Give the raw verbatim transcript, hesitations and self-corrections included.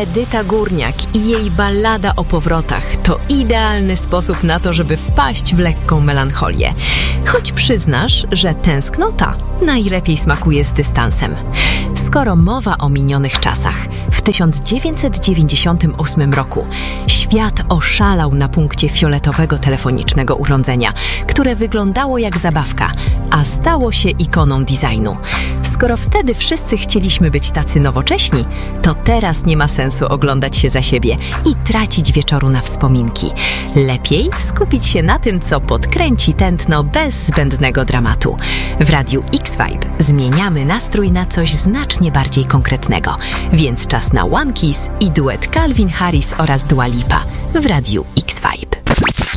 Edyta Górniak i jej ballada o powrotach to idealny sposób na to, żeby wpaść w lekką melancholię. Choć przyznasz, że tęsknota najlepiej smakuje z dystansem. Skoro mowa o minionych czasach, w tysiąc dziewięćset dziewięćdziesiątym ósmym roku świat oszalał na punkcie fioletowego telefonicznego urządzenia, które wyglądało jak zabawka, a stało się ikoną designu. Skoro wtedy wszyscy chcieliśmy być tacy nowocześni, to teraz nie ma sensu oglądać się za siebie i tracić wieczoru na wspominki. Lepiej skupić się na tym, co podkręci tętno bez zbędnego dramatu. W Radiu X-Vibe zmieniamy nastrój na coś znacznie bardziej konkretnego, więc czas na One Kiss i duet Calvin Harris oraz Dua Lipa w Radiu X-Vibe.